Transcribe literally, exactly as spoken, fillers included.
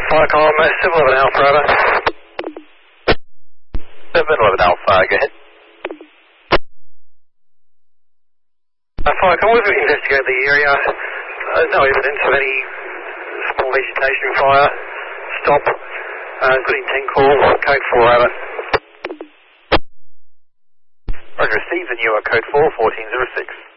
Fire column, seven eleven Alpha, over. seven eleven Alpha, go ahead. Uh, fire column, we've investigated the area. Uh, no evidence of any small vegetation fire. Stop. Uh, good intent call, code four, over. Roger, received, and you are code four, fourteen zero six.